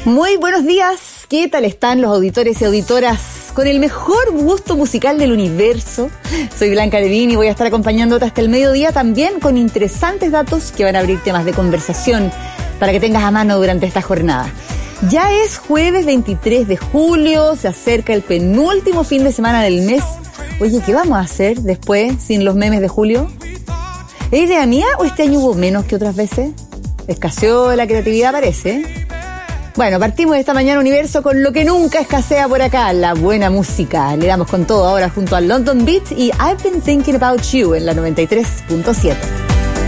Muy buenos días, ¿qué tal están los auditores y auditoras con el mejor gusto musical del universo? Soy Blanca Levin y voy a estar acompañándote hasta el mediodía también con interesantes datos que van a abrir temas de conversación para que tengas a mano durante esta jornada. Ya es jueves 23 de julio, se acerca el penúltimo fin de semana del mes. Oye, ¿qué vamos a hacer después sin los memes de julio? ¿Es idea mía o este año hubo menos que otras veces? Escaseó la creatividad, parece. Bueno, partimos esta mañana universo con lo que nunca escasea por acá, la buena música. Le damos con todo ahora junto a London Beat y I've Been Thinking About You en la 93.7.